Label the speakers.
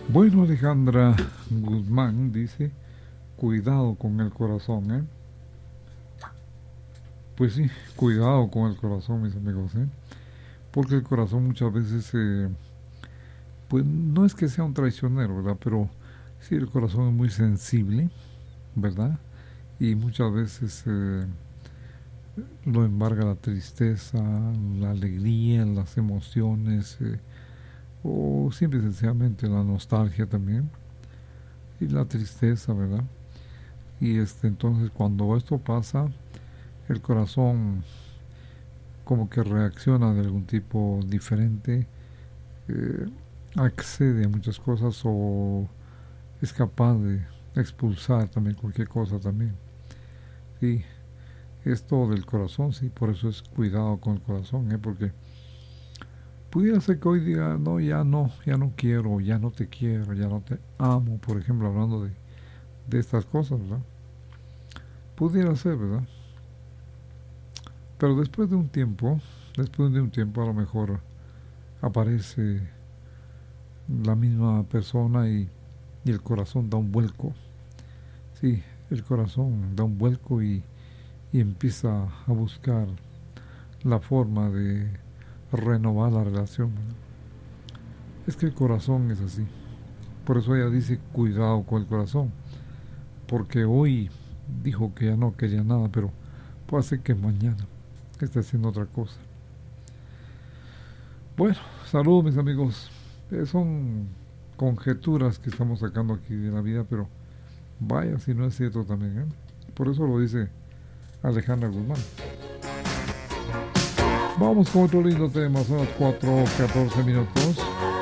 Speaker 1: Bueno, Alejandra Guzmán dice, cuidado con el corazón, ¿eh? Pues sí, cuidado con el corazón, mis amigos, ¿eh? Porque el corazón muchas veces, pues no es que sea un traicionero, ¿verdad? Pero sí, el corazón es muy sensible, ¿verdad? Y muchas veces lo embarga la tristeza, la alegría, las emociones, o simple y sencillamente la nostalgia también, y la tristeza, ¿verdad? Y entonces cuando esto pasa, el corazón como que reacciona de algún tipo diferente, eh, accede a muchas cosas o es capaz de expulsar también cualquier cosa también. Sí, esto del corazón, sí, por eso es cuidado con el corazón, porque pudiera ser que hoy diga, no, ya no quiero, ya no te quiero, ya no te amo, por ejemplo, hablando de estas cosas, ¿verdad? Pudiera ser, ¿verdad? Pero después de un tiempo a lo mejor aparece la misma persona y el corazón da un vuelco. Sí, el corazón da un vuelco y empieza a buscar la forma de renovar la relación. Es que el corazón es así. Por eso ella dice cuidado con el corazón. Porque hoy dijo que ya no quería nada, pero puede ser que mañana esté haciendo otra cosa. Bueno, saludos mis amigos. Son conjeturas que estamos sacando aquí de la vida, pero vaya si no es cierto también, ¿eh? Por eso lo dice Alejandra Guzmán. Vamos con otro lindo tema, son las 4:14 minutos.